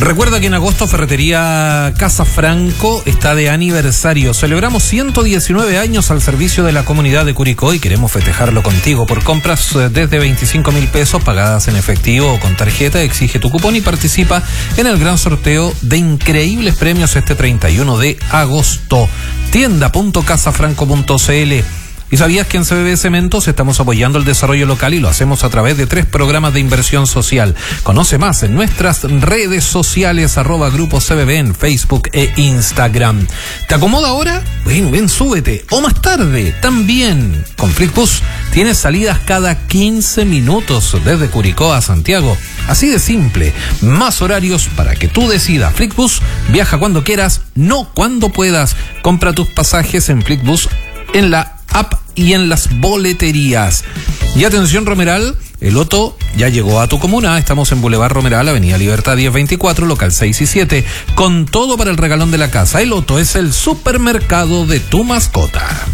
Recuerda que en agosto Ferretería Casa Franco está de aniversario. Celebramos 119 años al servicio de la comunidad de Curicó y queremos festejarlo contigo. Por compras desde 25.000 pesos pagadas en efectivo o con tarjeta, exige tu cupón y participa en el gran sorteo de increíbles premios este 31 de agosto. Tienda.casafranco.cl. ¿Y sabías que en CBB Cementos estamos apoyando el desarrollo local y lo hacemos a través de 3 programas de inversión social? Conoce más en nuestras redes sociales, @Grupo CBB en Facebook e Instagram. ¿Te acomoda ahora? Ven, súbete. O más tarde, también. Con Flixbus tienes salidas cada 15 minutos desde Curicó a Santiago. Así de simple. Más horarios para que tú decidas. Flixbus, viaja cuando quieras, no cuando puedas. Compra tus pasajes en Flixbus, en la app y en las boleterías. Y atención, Romeral, el Loto ya llegó a tu comuna. Estamos en Boulevard Romeral, Avenida Libertad 1024, local 6 y 7, con todo para el regalón de la casa. El Loto es el supermercado de tu mascota.